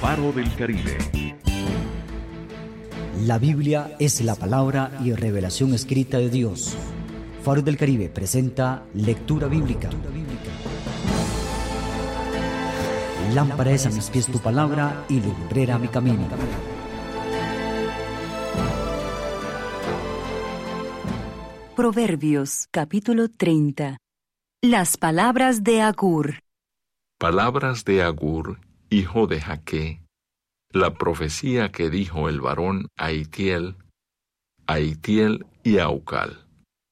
Faro del Caribe. La Biblia es la palabra y revelación escrita de Dios. Faro del Caribe presenta lectura bíblica. Lámpara es a mis pies tu palabra y lumbrera mi camino. Proverbios, capítulo 30. Las palabras de Agur. Palabras de Agur, hijo de Jaque, la profecía que dijo el varón a Itiel y a Ucal.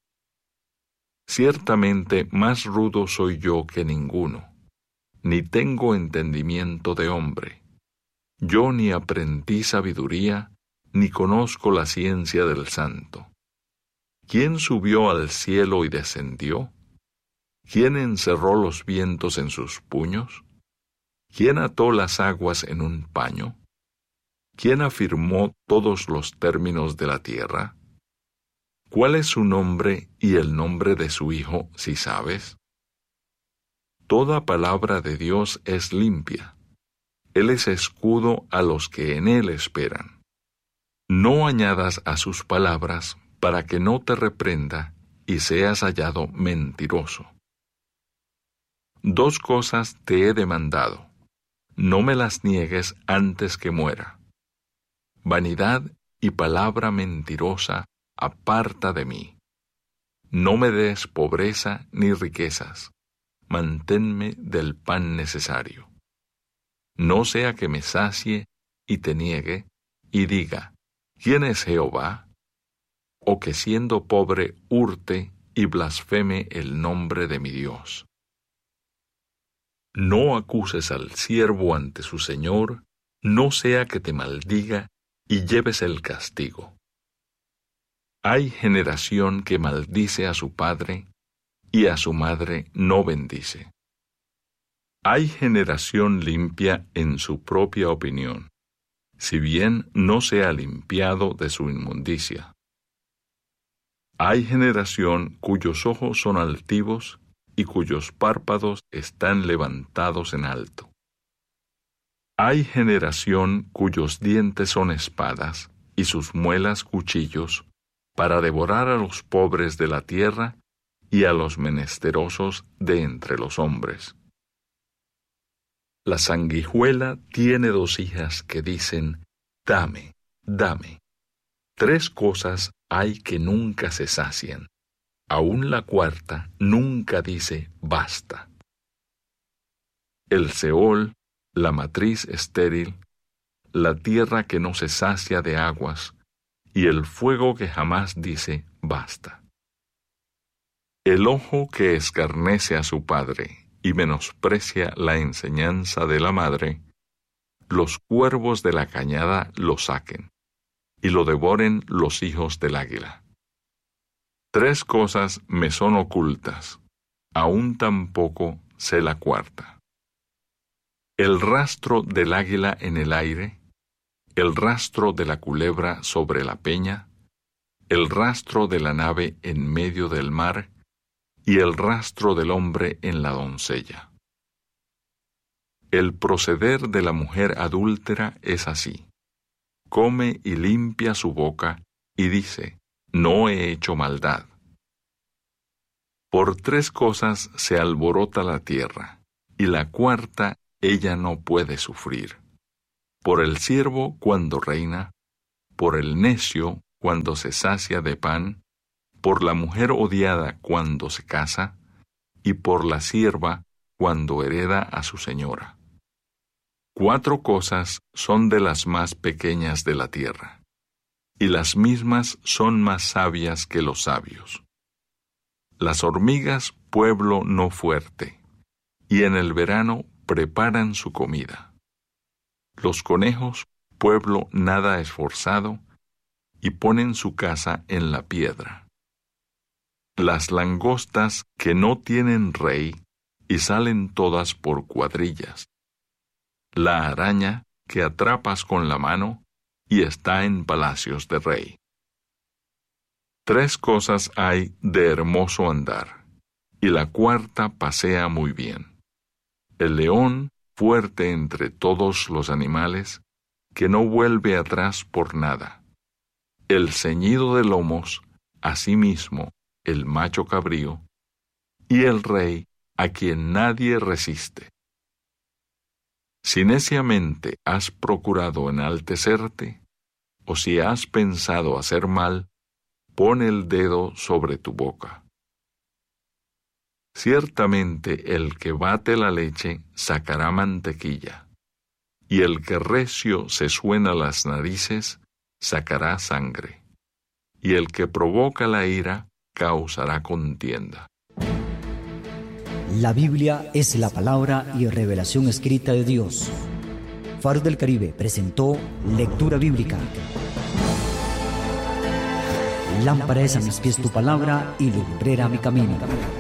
Ciertamente más rudo soy yo que ninguno, ni tengo entendimiento de hombre. Yo ni aprendí sabiduría, ni conozco la ciencia del santo. ¿Quién subió al cielo y descendió? ¿Quién encerró los vientos en sus puños? ¿Quién ató las aguas en un paño? ¿Quién afirmó todos los términos de la tierra? ¿Cuál es su nombre y el nombre de su hijo, si sabes? Toda palabra de Dios es limpia. Él es escudo a los que en él esperan. No añadas a sus palabras para que no te reprenda y seas hallado mentiroso. 2 cosas te he demandado. No me las niegues antes que muera. Vanidad y palabra mentirosa, aparta de mí. No me des pobreza ni riquezas. Manténme del pan necesario. No sea que me sacie y te niegue y diga, ¿quién es Jehová? O que siendo pobre hurte y blasfeme el nombre de mi Dios. No acuses al siervo ante su señor, no sea que te maldiga y lleves el castigo. Hay generación que maldice a su padre y a su madre no bendice. Hay generación limpia en su propia opinión, si bien no se ha limpiado de su inmundicia. Hay generación cuyos ojos son altivos y cuyos párpados están levantados en alto. Hay generación cuyos dientes son espadas y sus muelas cuchillos, para devorar a los pobres de la tierra y a los menesterosos de entre los hombres. La sanguijuela tiene 2 hijas que dicen, dame, dame. 3 cosas hay que nunca se sacian. Aún la 4ª nunca dice basta. El Seol, la matriz estéril, la tierra que no se sacia de aguas, y el fuego que jamás dice basta. El ojo que escarnece a su padre y menosprecia la enseñanza de la madre, los cuervos de la cañada lo saquen, y lo devoren los hijos del águila. 3 cosas me son ocultas, aún tampoco sé la 4ª. El rastro del águila en el aire, el rastro de la culebra sobre la peña, el rastro de la nave en medio del mar, y el rastro del hombre en la doncella. El proceder de la mujer adúltera es así. Come y limpia su boca, y dice, no he hecho maldad. Por 3 cosas se alborota la tierra, y la 4ª ella no puede sufrir. Por el siervo cuando reina, por el necio cuando se sacia de pan, por la mujer odiada cuando se casa, y por la sierva cuando hereda a su señora. 4 cosas son de las más pequeñas de la tierra, y las mismas son más sabias que los sabios. Las hormigas, pueblo no fuerte, y en el verano preparan su comida. Los conejos, pueblo nada esforzado, y ponen su casa en la piedra. Las langostas que no tienen rey, y salen todas por cuadrillas. La araña que atrapas con la mano, y está en palacios de rey. 3 cosas hay de hermoso andar, y la 4ª pasea muy bien. El león, fuerte entre todos los animales, que no vuelve atrás por nada. El ceñido de lomos, asimismo el macho cabrío, y el rey a quien nadie resiste. Si neciamente has procurado enaltecerte, o si has pensado hacer mal, pon el dedo sobre tu boca. Ciertamente el que bate la leche sacará mantequilla, y el que recio se suena las narices sacará sangre, y el que provoca la ira causará contienda. La Biblia es la palabra y revelación escrita de Dios. Faro del Caribe presentó Lectura Bíblica. Lámpara es a mis pies tu palabra y lumbrera mi camino.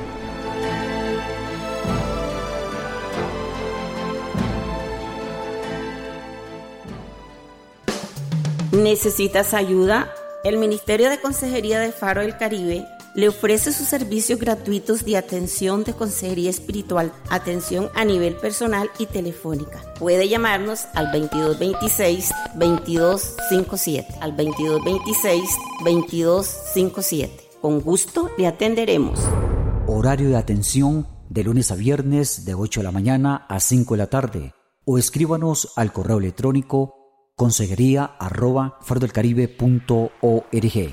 ¿Necesitas ayuda? El Ministerio de Consejería de Faro del Caribe le ofrece sus servicios gratuitos de atención de consejería espiritual, atención a nivel personal y telefónica. Puede llamarnos al 2226-2257, al 2226-2257. Con gusto le atenderemos. Horario de atención de lunes a viernes de 8 de la mañana a 5 de la tarde. O escríbanos al correo electrónico consejería@farodelcaribe.org.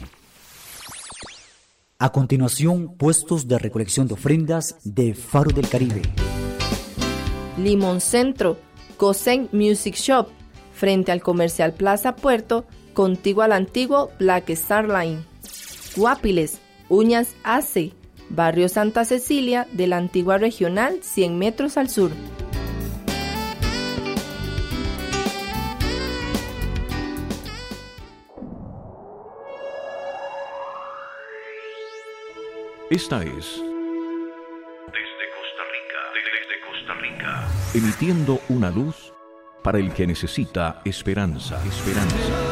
A continuación, puestos de recolección de ofrendas de Faro del Caribe. Limón Centro, Gosen Music Shop, frente al Comercial Plaza Puerto, contiguo al antiguo Black Star Line. Guapiles, Uñas Ace, Barrio Santa Cecilia de la antigua regional, 100 metros al sur. Esta es desde Costa Rica, emitiendo una luz para el que necesita esperanza.